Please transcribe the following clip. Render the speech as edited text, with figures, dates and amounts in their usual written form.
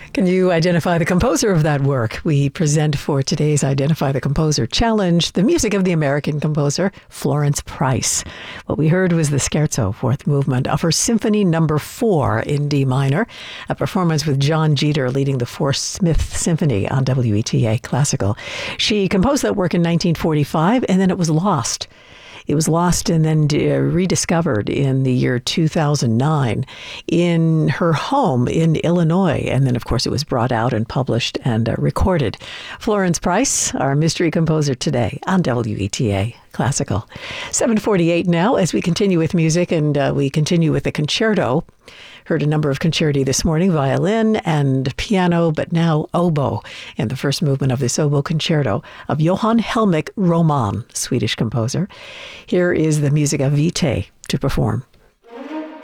Can you identify the composer of that work? We present for today's Identify the Composer Challenge the music of the American composer Florence Price. What we heard was the Scherzo, fourth movement of her Symphony No. 4 in D minor, a performance with John Jeter leading the Forrest Smith Symphony on WETA Classical. She composed that work in 1945, and then it was lost. It was lost and then rediscovered in the year 2009 in her home in Illinois. And then, of course, it was brought out and published and recorded. Florence Price, our mystery composer today on WETA Classical. 7:48 now as we continue with music, and we continue with the concerto. Heard a number of concerti this morning, violin and piano, but now oboe, in the first movement of this oboe concerto of Johann Helmich Roman, Swedish composer. Here is the musica vitae to perform.